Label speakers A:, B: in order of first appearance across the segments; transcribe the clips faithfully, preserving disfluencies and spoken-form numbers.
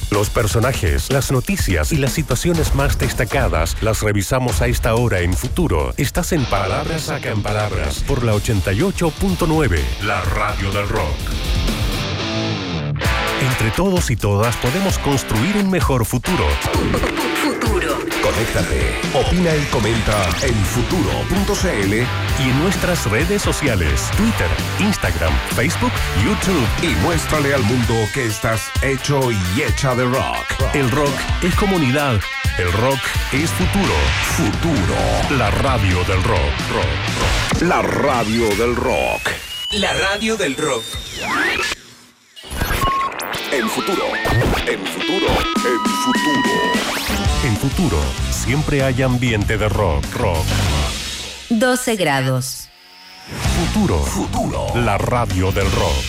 A: Los personajes, las noticias y las situaciones más destacadas las revisamos a esta hora en Futuro. Estás en Palabras Saca en Palabras por la ochenta y ocho punto nueve, la radio del rock. Entre todos y todas podemos construir un mejor futuro.
B: Futuro.
A: Conéctate, opina y comenta en futuro punto c l y en nuestras redes sociales, Twitter, Instagram, Facebook, YouTube. Y muéstrale al mundo que estás hecho y hecha de rock. El rock es comunidad. El rock es futuro. Futuro. La radio del rock. Rock, rock. La radio del rock.
C: La radio del rock.
A: En futuro, en futuro, en futuro. En futuro, siempre hay ambiente de rock, rock.
B: doce grados.
A: Futuro, futuro. La radio del rock.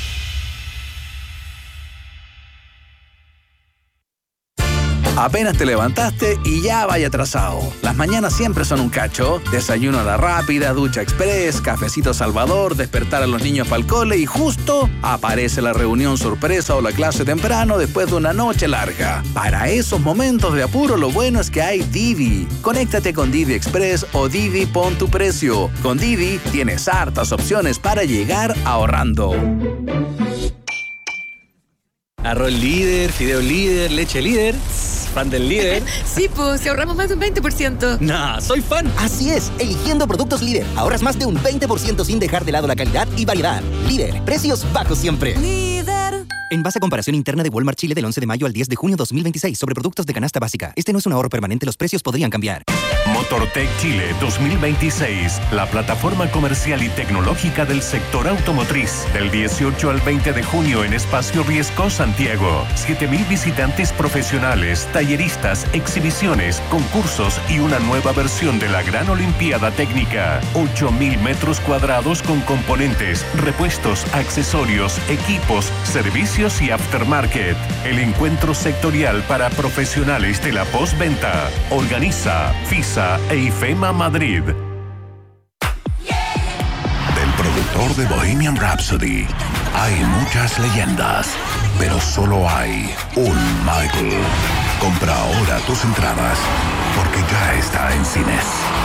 D: Apenas te levantaste y ya vaya atrasado. Las mañanas siempre son un cacho. Desayuno a la rápida, ducha express, cafecito Salvador, despertar a los niños para el cole y justo aparece la reunión sorpresa o la clase temprano después de una noche larga. Para esos momentos de apuro lo bueno es que hay Didi. Conéctate con Didi Express o Didi Pon tu Precio. Con Didi tienes hartas opciones para llegar ahorrando.
E: Arroz líder, fideo líder, leche líder. ¿Fan del líder?
F: Sí, pues, si ahorramos más de un veinte por ciento.
E: Nah, soy fan.
G: Así es, eligiendo productos líder, ahorras más de un veinte por ciento sin dejar de lado la calidad y variedad. Líder, precios bajos siempre.
F: Líder.
G: En base a comparación interna de Walmart Chile del once de mayo al diez de junio dos mil veintiséis sobre productos de canasta básica. Este no es un ahorro permanente, los precios podrían cambiar.
A: Motortech Chile dos mil veintiséis, la plataforma comercial y tecnológica del sector automotriz. Del dieciocho al veinte de junio en Espacio Riesco, Santiago. siete mil visitantes profesionales, talleristas, exhibiciones, concursos y una nueva versión de la Gran Olimpiada Técnica. ocho mil metros cuadrados con componentes, repuestos, accesorios, equipos, servicios y aftermarket. El encuentro sectorial para profesionales de la postventa. Organiza FISA e IFEMA Madrid. Del productor de Bohemian Rhapsody hay muchas leyendas, pero solo hay un Michael. Compra ahora tus entradas porque ya está en cines.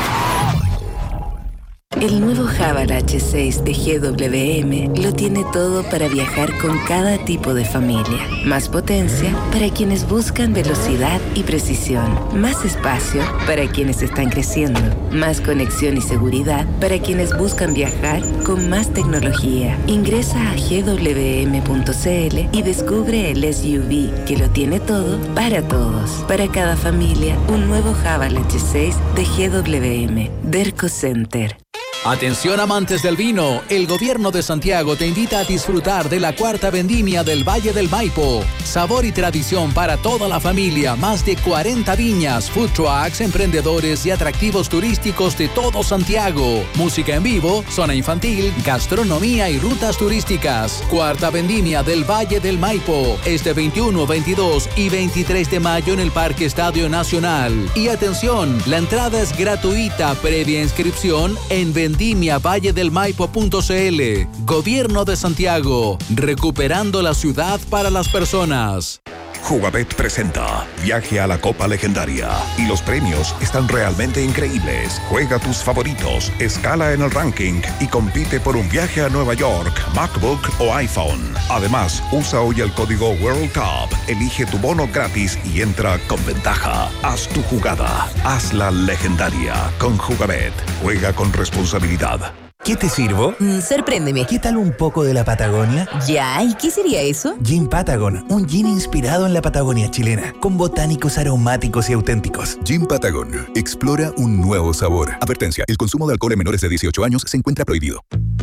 B: El nuevo Haval H seis de G W M lo tiene todo para viajar con cada tipo de familia. Más potencia para quienes buscan velocidad y precisión. Más espacio para quienes están creciendo. Más conexión y seguridad para quienes buscan viajar con más tecnología. Ingresa a g w m punto c l y descubre el S U V que lo tiene todo para todos. Para cada familia, un nuevo Haval H seis de G W M. Derco Center.
D: Atención amantes del vino, el gobierno de Santiago te invita a disfrutar de la cuarta vendimia del Valle del Maipo. Sabor y tradición para toda la familia, más de cuarenta viñas, food trucks, emprendedores y atractivos turísticos de todo Santiago. Música en vivo, zona infantil, gastronomía y rutas turísticas. Cuarta vendimia del Valle del Maipo, este veintiuno, veintidós y veintitrés de mayo en el Parque Estadio Nacional. Y atención, la entrada es gratuita previa inscripción en vendimia valle del maipo punto c l. Gobierno de Santiago, recuperando la ciudad para las personas.
A: Jugabet presenta Viaje a la Copa Legendaria y los premios están realmente increíbles. Juega tus favoritos, escala en el ranking y compite por un viaje a Nueva York, MacBook o iPhone. Además, usa hoy el código World Cup, elige tu bono gratis y entra con ventaja. Haz tu jugada, hazla legendaria con Jugabet. Juega con responsabilidad.
H: ¿Qué te sirvo?
F: Mm, sorpréndeme.
H: ¿Qué tal un poco de la Patagonia?
F: Ya, ¿y qué sería eso?
H: Gin Patagon, un gin inspirado en la Patagonia chilena, con botánicos aromáticos y auténticos.
I: Gin Patagon, explora un nuevo sabor. Advertencia, el consumo de alcohol en menores de dieciocho años se encuentra prohibido.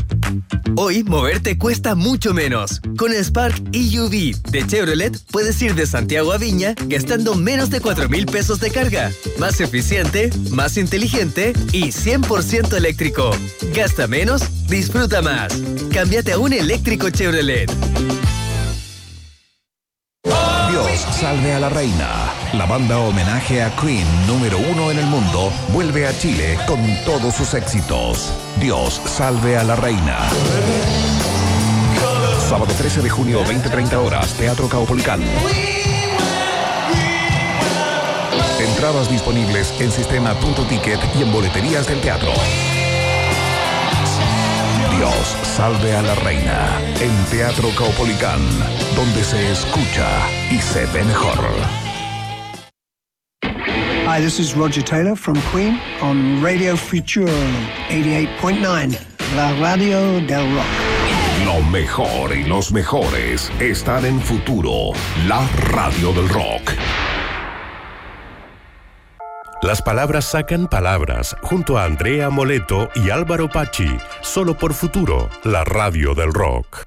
C: Hoy, moverte cuesta mucho menos. Con el Spark E U V de Chevrolet, puedes ir de Santiago a Viña gastando menos de cuatro mil pesos de carga. Más eficiente, más inteligente y cien por ciento eléctrico. Gasta menos, disfruta más. Cámbiate a un eléctrico Chevrolet.
A: Dios salve a la reina. La banda homenaje a Queen número uno en el mundo vuelve a Chile con todos sus éxitos. Dios salve a la reina. Sábado trece de junio, veinte treinta horas, Teatro Caupolicán.
I: Entradas disponibles en sistema punto ticket y en boleterías del teatro. Dios salve a la reina en Teatro Caupolicán, donde se escucha y se ve mejor.
J: Hi, this is Roger Taylor from Queen on Radio Futuro eighty-eight point nine, la radio del rock.
A: Lo mejor y los mejores están en Futuro, la radio del rock. Las palabras sacan palabras, junto a Andrea Moleto y Álvaro Pachi, solo por Futuro, la radio del rock.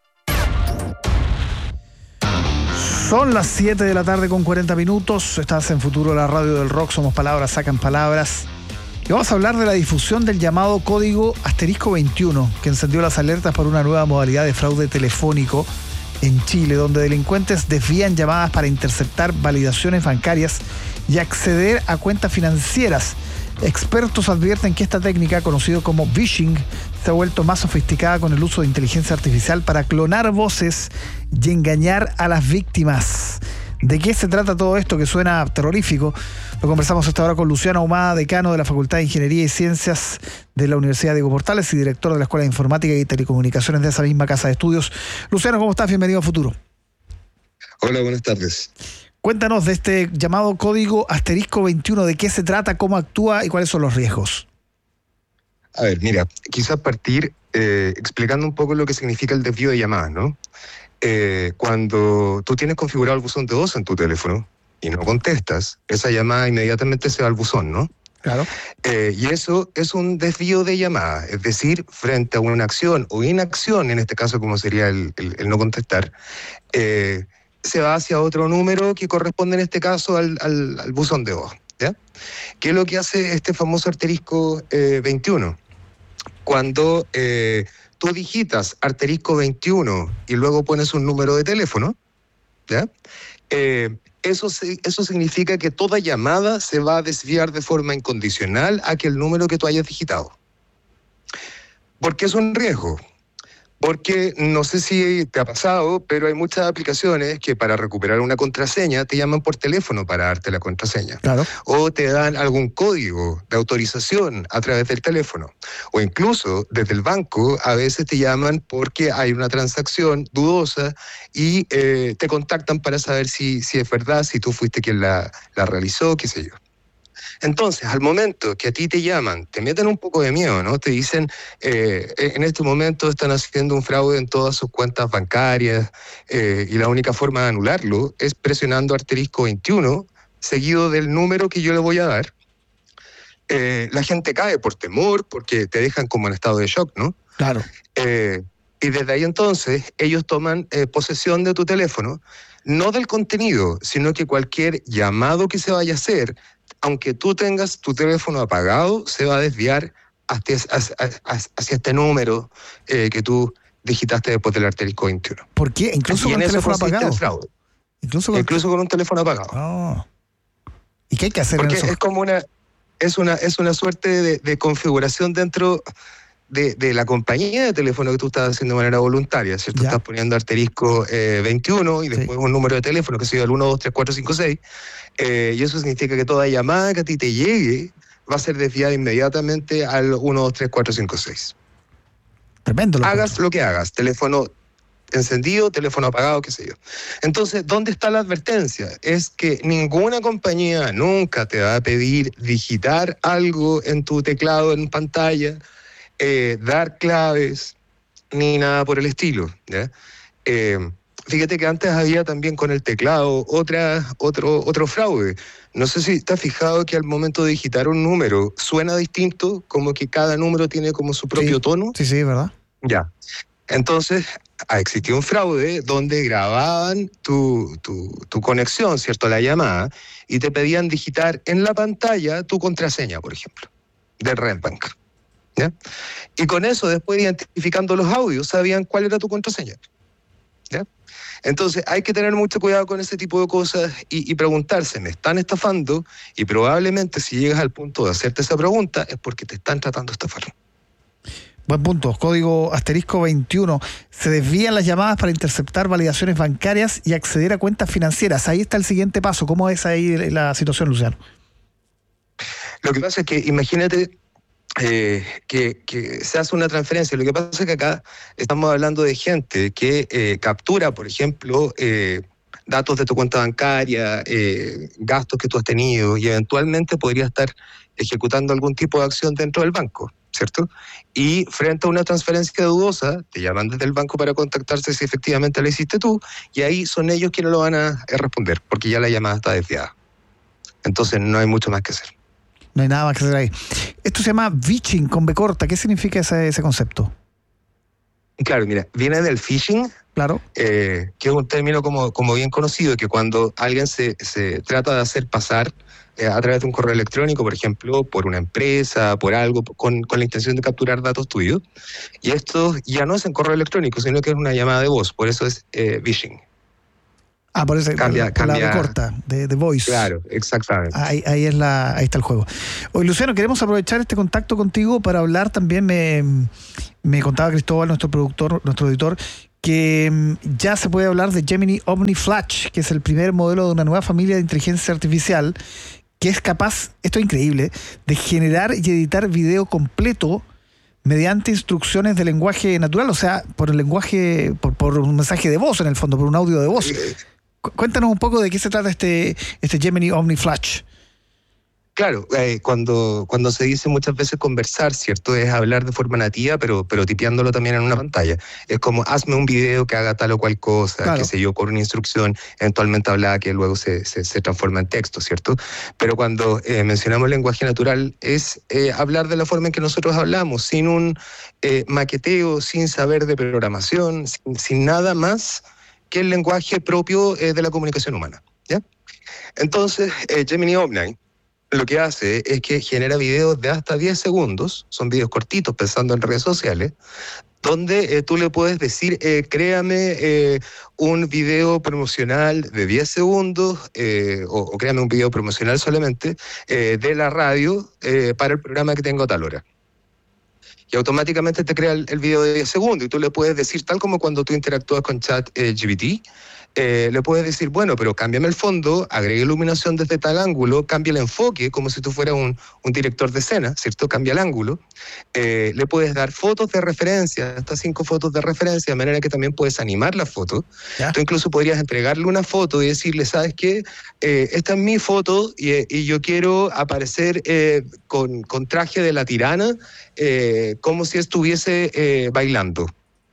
K: Son las siete de la tarde con cuarenta minutos, estás en Futuro, la radio del rock, somos palabras, sacan palabras. Y vamos a hablar de la difusión del llamado código asterisco veintiuno, que encendió las alertas por una nueva modalidad de fraude telefónico en Chile, donde delincuentes desvían llamadas para interceptar validaciones bancarias y acceder a cuentas financieras. Expertos advierten que esta técnica, conocida como phishing, se ha vuelto más sofisticada con el uso de inteligencia artificial para clonar voces y engañar a las víctimas. ¿De qué se trata todo esto que suena terrorífico? Lo conversamos esta hora con Luciano Ahumada, decano de la Facultad de Ingeniería y Ciencias de la Universidad Diego Portales y director de la Escuela de Informática y Telecomunicaciones de esa misma casa de estudios. Luciano, ¿cómo estás? Bienvenido a Futuro.
L: Hola, buenas tardes.
K: Cuéntanos de este llamado código asterisco veintiuno, ¿de qué se trata, cómo actúa y cuáles son los riesgos?
L: A ver, mira, quizás partir eh, explicando un poco lo que significa el desvío de llamadas, ¿no? Eh, cuando tú tienes configurado el buzón de voz en tu teléfono y no contestas, esa llamada inmediatamente se va al buzón, ¿no?
K: Claro.
L: Eh, y eso es un desvío de llamada, es decir, frente a una acción o inacción, en este caso como sería el, el, el no contestar, eh, se va hacia otro número que corresponde en este caso al, al, al buzón de voz, ¿ya? ¿Qué es lo que hace este famoso asterisco eh, veintiuno? Cuando eh, tú digitas asterisco veintiuno y luego pones un número de teléfono, ¿ya? Eh, eso, se, eso significa que toda llamada se va a desviar de forma incondicional a aquel número que tú hayas digitado. ¿Por qué es un riesgo? Porque no sé si te ha pasado, pero hay muchas aplicaciones que para recuperar una contraseña te llaman por teléfono para darte la contraseña.
K: Claro.
L: O te dan algún código de autorización a través del teléfono. O incluso desde el banco a veces te llaman porque hay una transacción dudosa y eh, te contactan para saber si, si es verdad, si tú fuiste quien la, la realizó, qué sé yo. Entonces, al momento que a ti te llaman, te meten un poco de miedo, ¿no? Te dicen, eh, en este momento están haciendo un fraude en todas sus cuentas bancarias eh, y la única forma de anularlo es presionando asterisco veintiuno, seguido del número que yo le voy a dar. Eh, la gente cae por temor, porque te dejan como en estado de shock, ¿no?
K: Claro.
L: Eh, y desde ahí entonces, ellos toman eh, posesión de tu teléfono, no del contenido, sino que cualquier llamado que se vaya a hacer, aunque tú tengas tu teléfono apagado, se va a desviar hacia, hacia, hacia este número eh, que tú digitaste después del asterisco veintiuno.
K: ¿Por qué? Incluso
L: y
K: con
L: en
K: el teléfono apagado.
L: El fraude.
K: Incluso, con...
L: Incluso con un teléfono apagado.
K: Oh. ¿Y qué hay que hacer
L: Porque
K: en eso?
L: es como una, es una, es una suerte de, de configuración dentro de, de la compañía de teléfono que tú estás haciendo de manera voluntaria, ¿cierto?
K: Ya.
L: Estás poniendo asterisco eh, veintiuno y después sí. un número de teléfono que sea el uno, dos, tres, cuatro, cinco, seis. Eh, y eso significa que toda llamada que a ti te llegue va a ser desviada inmediatamente al uno, dos, tres, cuatro, cinco, seis.
K: Tremendo. Lo
L: hagas lo que hagas, teléfono encendido, teléfono apagado, qué sé yo. Entonces, ¿dónde está la advertencia? Es que ninguna compañía nunca te va a pedir digitar algo en tu teclado, en pantalla, eh, dar claves, ni nada por el estilo, ¿ya? Eh, Fíjate que antes había también con el teclado otra, otro, otro fraude. No sé si te has fijado que al momento de digitar un número suena distinto, como que cada número tiene como su propio
K: sí.
L: tono.
K: Sí, sí, ¿verdad?
L: Ya. Entonces, existió un fraude donde grababan tu, tu, tu conexión, ¿cierto? La llamada, y te pedían digitar en la pantalla tu contraseña, por ejemplo, del Red Bank. ¿Ya? Y con eso, después identificando los audios, sabían cuál era tu contraseña. ¿Ya? Entonces hay que tener mucho cuidado con ese tipo de cosas y, y preguntarse, ¿me están estafando? Y probablemente si llegas al punto de hacerte esa pregunta es porque te están tratando de estafar.
K: Buen punto. Código asterisco veintiuno. Se desvían las llamadas para interceptar validaciones bancarias y acceder a cuentas financieras. Ahí está el siguiente paso. ¿Cómo es ahí la situación, Luciano?
L: Lo que pasa es que imagínate eh, que, que se hace una transferencia. Lo que pasa es que acá estamos hablando de gente que eh, captura, por ejemplo, eh, datos de tu cuenta bancaria, eh, gastos que tú has tenido, y eventualmente podría estar ejecutando algún tipo de acción dentro del banco, ¿cierto? Y frente a una transferencia dudosa, te llaman desde el banco para contactarse si efectivamente la hiciste tú, y ahí son ellos quienes lo van a responder, porque ya la llamada está desviada. Entonces no hay mucho más que hacer.
K: No hay nada más que hacer ahí. Esto se llama phishing con B corta. ¿Qué significa ese, ese concepto?
L: Claro, mira, viene del phishing,
K: claro,
L: eh, que es un término como, como bien conocido, que cuando alguien se, se trata de hacer pasar eh, a través de un correo electrónico, por ejemplo, por una empresa, por algo, con, con la intención de capturar datos tuyos, y esto ya no es en correo electrónico, sino que es una llamada de voz, por eso es eh, phishing.
K: Ah, por eso
L: cambia,
K: por
L: cambia,
K: la B corta, de, de voice.
L: Claro, exactamente.
K: Ahí, ahí, es la, ahí está el juego. Oye, Luciano, queremos aprovechar este contacto contigo para hablar también, me, me contaba Cristóbal, nuestro productor, nuestro editor, que ya se puede hablar de Gemini Omni Flash, que es el primer modelo de una nueva familia de inteligencia artificial que es capaz, esto es increíble, de generar y editar video completo mediante instrucciones de lenguaje natural, o sea, por el lenguaje, por, por un mensaje de voz en el fondo, por un audio de voz. Cuéntanos un poco de qué se trata este, este Gemini Omni Flash.
L: Claro, eh, cuando, cuando se dice muchas veces conversar, ¿cierto? Es hablar de forma nativa, pero, pero tipeándolo también en una pantalla. Es como, hazme un video que haga tal o cual cosa, claro, qué sé yo, con una instrucción, eventualmente hablada que luego se, se, se transforma en texto, ¿cierto? Pero cuando eh, mencionamos lenguaje natural, es eh, hablar de la forma en que nosotros hablamos, sin un eh, maqueteo, sin saber de programación, sin, sin nada más que el lenguaje propio eh, de la comunicación humana, ¿ya? Entonces, eh, Gemini Omni lo que hace es que genera videos de hasta diez segundos, son videos cortitos pensando en redes sociales, donde eh, tú le puedes decir, eh, créame eh, un video promocional de diez segundos, eh, o, o créame un video promocional solamente, eh, de la radio eh, para el programa que tengo a tal hora. Y automáticamente te crea el, el video de diez segundos, y tú le puedes decir, tal como cuando tú interactúas con Chat eh, G P T, Eh, le puedes decir, bueno, pero cámbiame el fondo, agregue iluminación desde tal ángulo, cambia el enfoque, como si tú fueras un, un director de escena, ¿cierto? Cambia el ángulo. Eh, le puedes dar fotos de referencia, hasta cinco fotos de referencia, de manera que también puedes animar la foto. ¿Ya? Tú incluso podrías entregarle una foto y decirle, ¿sabes qué? Eh, esta es mi foto y, y yo quiero aparecer eh, con, con traje de la tirana, eh, como si estuviese eh, bailando.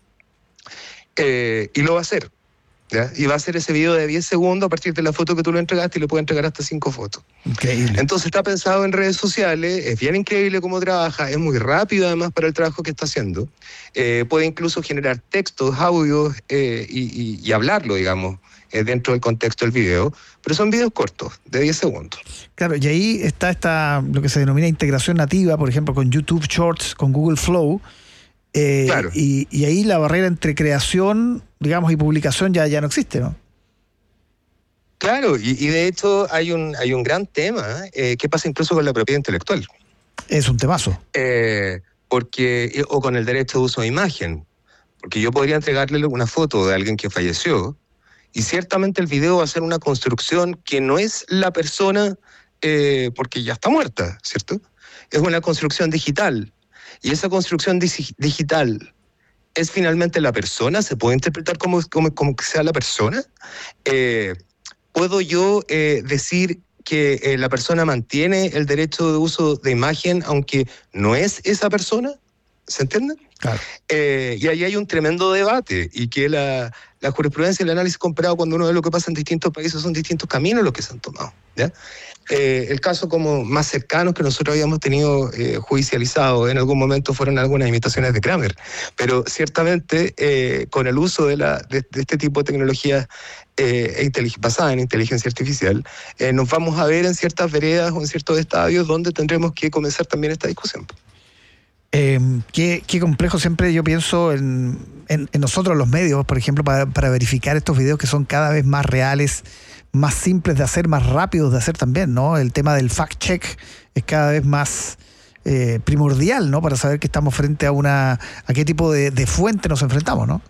L: Eh, y lo va a hacer. ¿Ya? Y va a hacer ese video de diez segundos a partir de la foto que tú le entregaste, y le puede entregar hasta cinco fotos.
K: Increíble.
L: Entonces está pensado en redes sociales, es bien increíble cómo trabaja, es muy rápido además para el trabajo que está haciendo. Eh, puede incluso generar textos, audios eh, y, y, y hablarlo, digamos, eh, dentro del contexto del video, pero son videos cortos, de diez segundos.
K: Claro, y ahí está esta, lo que se denomina integración nativa, por ejemplo, con YouTube Shorts, con Google Flow. Eh,
L: claro.
K: y, y ahí la barrera entre creación, digamos, y publicación ya, ya no existe, ¿no?
L: Claro, y, y de hecho hay un, hay un gran tema eh, que pasa incluso con la propiedad intelectual.
K: Es un temazo.
L: Eh, porque, o con el derecho de uso de imagen. Porque yo podría entregarle una foto de alguien que falleció, y ciertamente el video va a ser una construcción que no es la persona eh, porque ya está muerta, ¿cierto? Es una construcción digital. Y esa construcción dig- digital es finalmente la persona, se puede interpretar como, como, como que sea la persona. Eh, ¿Puedo yo eh, decir que eh, la persona mantiene el derecho de uso de imagen aunque no es esa persona? ¿Se entiende?
K: Claro.
L: Eh, y ahí hay un tremendo debate, y que la, la jurisprudencia y el análisis comparado, cuando uno ve lo que pasa en distintos países, son distintos caminos los que se han tomado, ¿ya? Eh, el caso como más cercano que nosotros habíamos tenido eh, judicializado en algún momento fueron algunas imitaciones de Kramer, pero ciertamente eh, con el uso de, la, de, de este tipo de tecnologías eh, basadas en inteligencia artificial, eh, nos vamos a ver en ciertas veredas o en ciertos estadios donde tendremos que comenzar también esta discusión.
K: Eh, qué, qué complejo siempre yo pienso en, en, en nosotros los medios, por ejemplo, para, para verificar estos videos que son cada vez más reales, más simples de hacer, más rápidos de hacer también, ¿no? El tema del fact-check es cada vez más, eh, primordial, ¿no? Para saber que estamos frente a una a qué tipo de, de fuente nos enfrentamos, ¿no?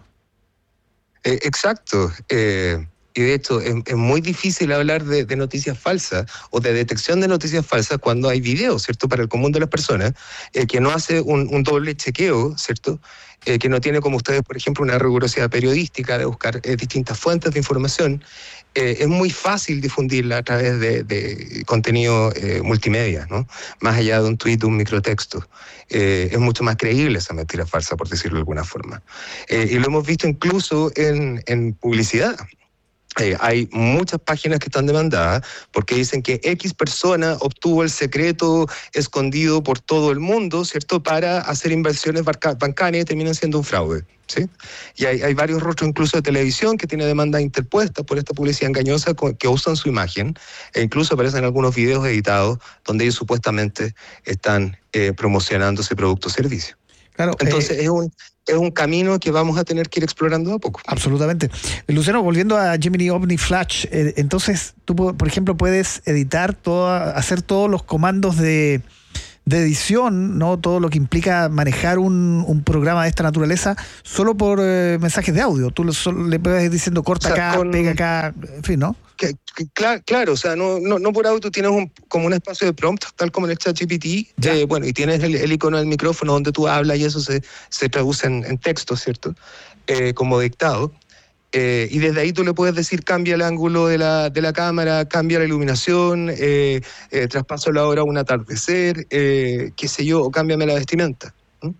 L: Eh, exacto. Eh, y de hecho es, es muy difícil hablar de, de noticias falsas o de detección de noticias falsas cuando hay videos, ¿cierto? Para el común de las personas, eh, que no hace un, un doble chequeo, ¿cierto? Eh, que no tiene como ustedes, por ejemplo, una rigurosidad periodística de buscar eh, distintas fuentes de información. Eh, es muy fácil difundirla a través de, de contenido eh, multimedia, ¿no? Más allá de un tuit, de un microtexto. Eh, es mucho más creíble esa mentira falsa, por decirlo de alguna forma. Eh, y lo hemos visto incluso en, en publicidad. Eh, hay muchas páginas que están demandadas porque dicen que X persona obtuvo el secreto escondido por todo el mundo, ¿cierto?, para hacer inversiones bancarias y terminan siendo un fraude, ¿sí? Y hay, hay varios rostros incluso de televisión que tienen demandas interpuestas por esta publicidad engañosa que usan su imagen, e incluso aparecen algunos videos editados donde ellos supuestamente están eh, promocionando ese producto o servicio.
K: Claro,
L: Entonces
K: eh,
L: es un... es un camino que vamos a tener que ir explorando a poco.
K: Absolutamente. Luciano, volviendo a Gemini Omni Flash, eh, entonces tú, por ejemplo, puedes editar, toda, hacer todos los comandos de, de edición, ¿no? Todo lo que implica manejar un, un programa de esta naturaleza solo por eh, mensajes de audio. Tú le, solo, le puedes ir diciendo corta, o sea, acá, con... pega acá, en fin, ¿no?
L: Que, que, claro, claro, o sea, no, no, no por audio, tienes un, como un espacio de prompt, tal como en el ChatGPT, eh, bueno, y tienes el, el icono del micrófono donde tú hablas y eso se, se traduce en, en texto, ¿cierto? Eh, como dictado. Eh, y desde ahí tú le puedes decir, cambia el ángulo de la, de la cámara, cambia la iluminación, eh, eh, traspaso la hora a un atardecer, eh, qué sé yo, o cámbiame la vestimenta.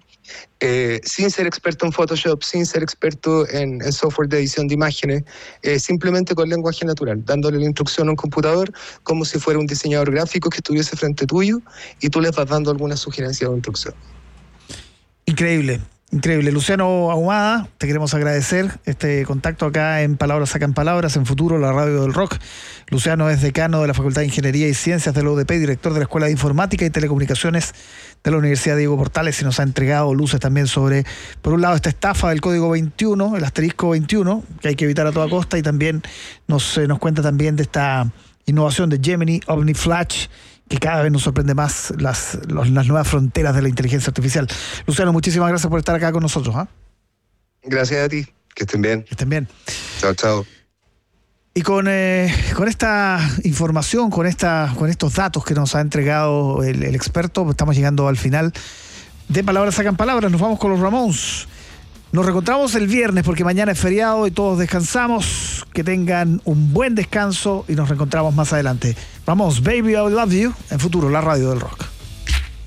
L: Eh, sin ser experto en Photoshop, sin ser experto en, en software de edición de imágenes, eh, simplemente con lenguaje natural, dándole la instrucción a un computador como si fuera un diseñador gráfico que estuviese frente tuyo y tú les vas dando alguna sugerencia o instrucción.
K: Increíble. Increíble. Luciano Ahumada, te queremos agradecer este contacto acá en Palabras Sacan Palabras, en Futuro, la radio del rock. Luciano es decano de la Facultad de Ingeniería y Ciencias de la U D P, director de la Escuela de Informática y Telecomunicaciones de la Universidad Diego Portales, y nos ha entregado luces también sobre, por un lado, esta estafa del código veintiuno, el asterisco veintiuno, que hay que evitar a toda costa, y también nos, eh, nos cuenta también de esta innovación de Gemini Omni Flash, que cada vez nos sorprende más las, los, las nuevas fronteras de la inteligencia artificial. Luciano, muchísimas gracias por estar acá con nosotros. ¿eh?
L: Gracias a ti, que estén bien.
K: Que estén bien.
L: Chao, chao.
K: Y con, eh, con esta información, con, esta, con estos datos que nos ha entregado el, el experto, estamos llegando al final de Palabras Sacan Palabras. Nos vamos con los Ramones. Nos reencontramos el viernes porque mañana es feriado y todos descansamos. Que tengan un buen descanso y nos reencontramos más adelante. Vamos, Baby, I Love You, en Futuro, la radio del rock.